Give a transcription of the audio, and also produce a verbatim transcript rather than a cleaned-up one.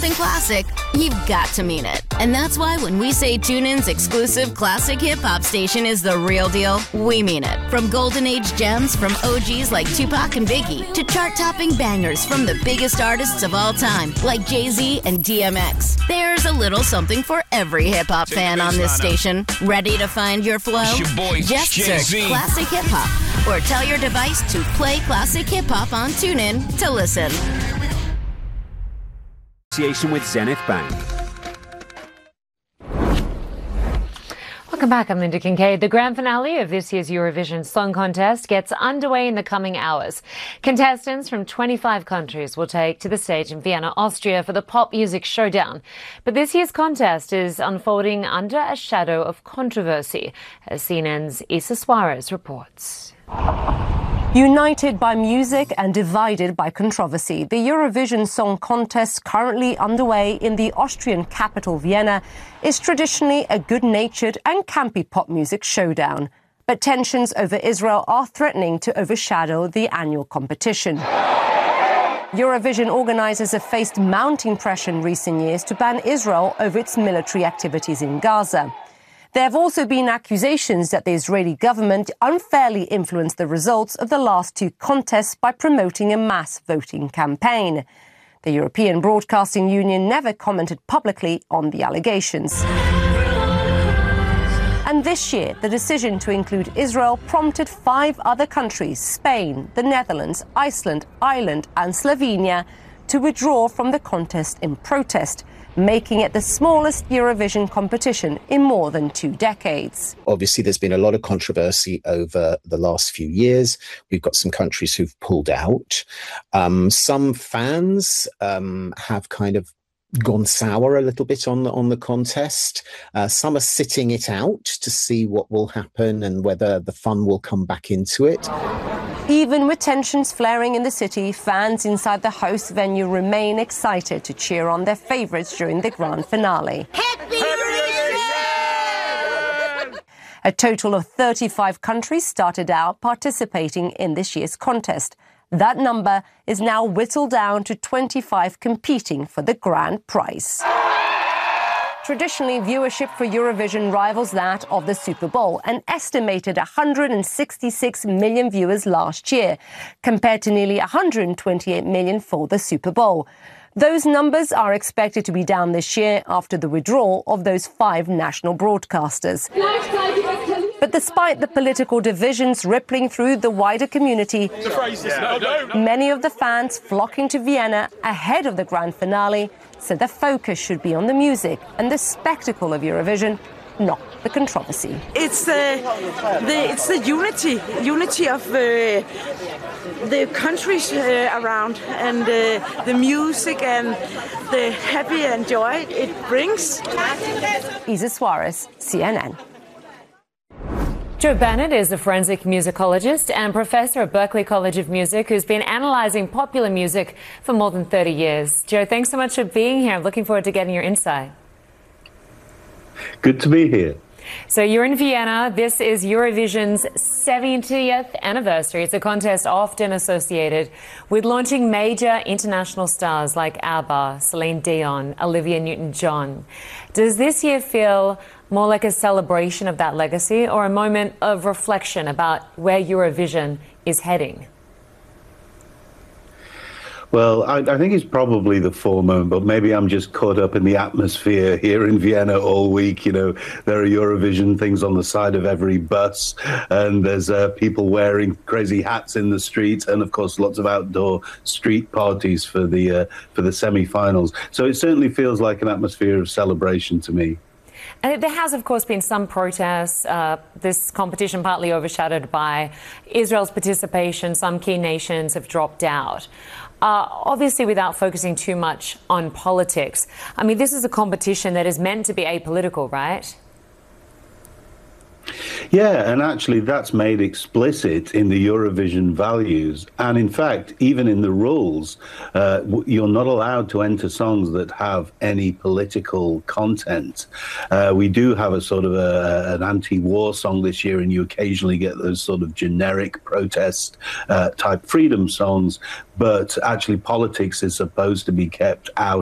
classic, you've got to mean it. And that's why when we say TuneIn's exclusive classic hip-hop station is the real deal, we mean it. From golden age gems from O Gs like Tupac and Biggie to chart-topping bangers from the biggest artists of all time like Jay-Z and D M X. There's a little something for every hip-hop fan on this station. Ready to find your flow? It's your boy, Just Jay-Z. search Classic Hip Hop or tell your device to play Classic Hip Hop on TuneIn to listen. Association with Zenith Bank. Welcome back. I'm Linda Kincaid. The grand finale of this year's Eurovision Song Contest gets underway in the coming hours. Contestants from twenty-five countries will take to the stage in Vienna, Austria for the Pop Music Showdown. But this year's contest is unfolding under a shadow of controversy, as C N N's Isa Suarez reports. United by music and divided by controversy, the Eurovision Song Contest, currently underway in the Austrian capital Vienna, is traditionally a good-natured and campy pop music showdown. But tensions over Israel are threatening to overshadow the annual competition. Eurovision organisers have faced mounting pressure in recent years to ban Israel over its military activities in Gaza. There have also been accusations that the Israeli government unfairly influenced the results of the last two contests by promoting a mass voting campaign. The European Broadcasting Union never commented publicly on the allegations. And this year, the decision to include Israel prompted five other countries, Spain, the Netherlands, Iceland, Ireland and Slovenia, to withdraw from the contest in protest, making it the smallest Eurovision competition in more than two decades. Obviously, there's been a lot of controversy over the last few years. We've got some countries who've pulled out. Um, some fans um, have kind of gone sour a little bit on the, on the contest. Uh, some are sitting it out to see what will happen and whether the fun will come back into it. Even with tensions flaring in the city, fans inside the host venue remain excited to cheer on their favourites during the grand finale. Happy Eurovision! A total of thirty-five countries started out participating in this year's contest. That number is now whittled down to twenty-five competing for the grand prize. Traditionally, viewership for Eurovision rivals that of the Super Bowl, an estimated one hundred sixty-six million viewers last year, compared to nearly one hundred twenty-eight million for the Super Bowl. Those numbers are expected to be down this year after the withdrawal of those five national broadcasters. But despite the political divisions rippling through the wider community, many of the fans flocking to Vienna ahead of the grand finale said the focus should be on the music and the spectacle of Eurovision, not the controversy. It's the, the it's the unity, unity of uh, the countries uh, around, and uh, the music and the happy and joy it brings. Isa Suarez, C N N. Jo Bennett is a forensic musicologist and professor at Berklee College of Music who's been analysing popular music for more than thirty years. Jo, thanks so much for being here. I'm looking forward to getting your insight. Good to be here. So you're in Vienna. This is Eurovision's seventieth anniversary. It's a contest often associated with launching major international stars like ABBA, Celine Dion, Olivia Newton-John. Does this year feel more like a celebration of that legacy or a moment of reflection about where Eurovision is heading? Well, I, I think it's probably the former, but maybe I'm just caught up in the atmosphere here in Vienna all week. You know, there are Eurovision things on the side of every bus, and there's uh, people wearing crazy hats in the street, and of course, lots of outdoor street parties for the uh, for the semi-finals. So it certainly feels like an atmosphere of celebration to me. And there has, of course, been some protests. Uh, this competition partly overshadowed by Israel's participation. Some key nations have dropped out. Uh, obviously, without focusing too much on politics. I mean, this is a competition that is meant to be apolitical, right? Yeah, and actually that's made explicit in the Eurovision values. And in fact, even in the rules, uh, you're not allowed to enter songs that have any political content. Uh, we do have a sort of a, an anti-war song this year, and you occasionally get those sort of generic protest uh, type freedom songs. But actually politics is supposed to be kept out